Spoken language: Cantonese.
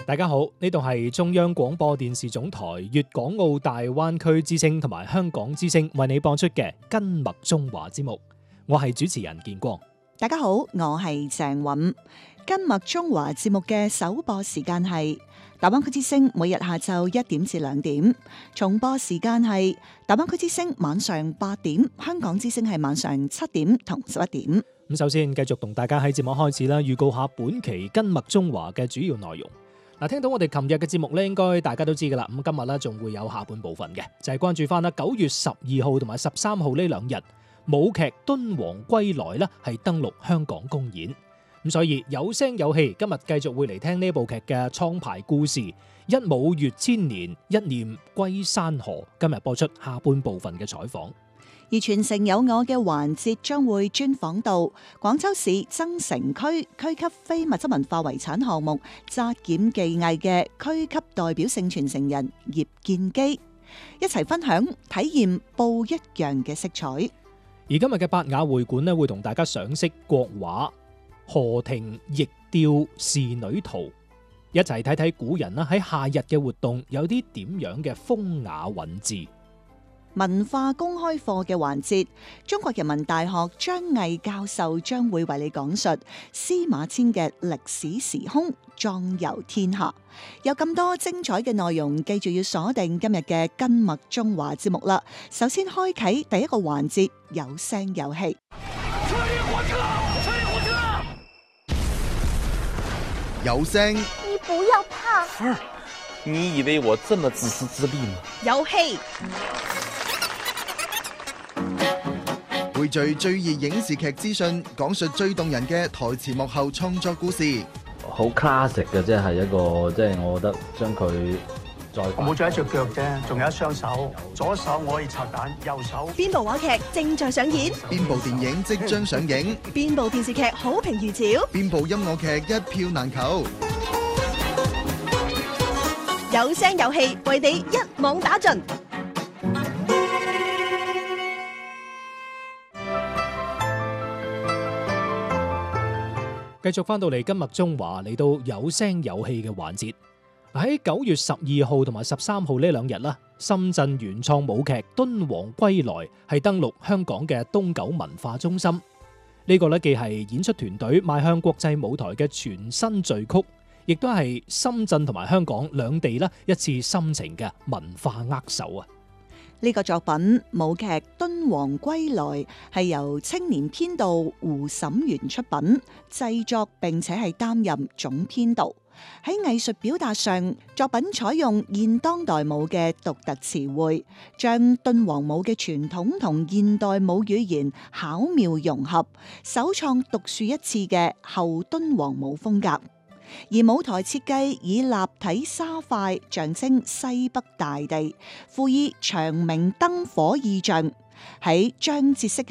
大家好，呢度係中央廣播電視總台粵港澳大灣區之聲同埋香港之聲為你播出嘅跟麥中華節目，我係主持人建光。 大家好，我係鄭韻。跟麥中華節目嘅首播時間係大灣區之聲每日下晝1點至2點，重播時間係大灣區之聲晚上8點，香港之聲係晚上7點同11點。 咁首先繼續同大家喺節目開始啦，預告下本期跟麥中華嘅主要內容。嗱，聽到我哋琴日嘅節目咧，應該大家都知噶啦。咁今日咧仲會有下半部分嘅，就係關注翻啦9月12號同埋13號呢兩日，舞劇《敦煌歸來》咧係登陸香港公演。咁所以有聲有氣，今日繼續會嚟聽呢部劇嘅創排故事，一舞越千年，一念歸山河。今日播出下半部分嘅採訪。 而傳承有我嘅環節將會專訪到廣州市增城區區級非物質文化遺產項目紮染技藝嘅區級代表性傳承人葉建基，一齊分享體驗不一樣嘅色彩。而今日嘅百雅會館咧，會同大家賞識國畫、荷亭易調仕女圖，一齊睇睇古人啦喺夏日嘅活動有啲點樣嘅風雅韻致。 文化公開課嘅環節，中國人民大學張毅教授將會為你講述司馬遷嘅歷史時空，壯遊天下。有咁多精彩嘅內容，記住要鎖定今日嘅跟麥中華節目啦。首先開啟第一個環節，有聲有氣。 有聲， 你不要怕。 兒，你以為我這麼自私自利嗎？ 有氣。 匯聚最熱影視劇資訊，講述最動人嘅台前幕後創作故事。 好 classic 嘅，即係一個，即係我覺得將佢再我冇咗一隻腳啫，仲有一雙手，左手我可以拆彈，右手。 邊部話劇正在上演？ 邊部電影即將上映？ 邊部電視劇好評如潮？ 邊部音樂劇一票難求？ 有聲有氣，為你一網打盡。 繼續翻到嚟跟麥中華，嚟到有聲有氣嘅環節。喺9月12號同埋13號呢兩日啦，深圳原創舞劇《敦煌歸來》係登陸香港嘅東九文化中心。呢個咧既係演出團隊邁向國際舞台嘅全新序曲，亦都係深圳同埋香港兩地咧一次深情嘅文化握手啊！ 呢個作品舞劇《敦煌歸來》係由青年編導胡沈源出品製作，並且係擔任總編導。喺藝術表達上，作品採用現當代舞嘅獨特詞彙，將敦煌舞嘅傳統同現代舞語言巧妙融合，首創獨樹一幟嘅後敦煌舞風格。而舞台設計以立體沙塊象徵西北大地，輔以長明燈火意象，喺章節式嘅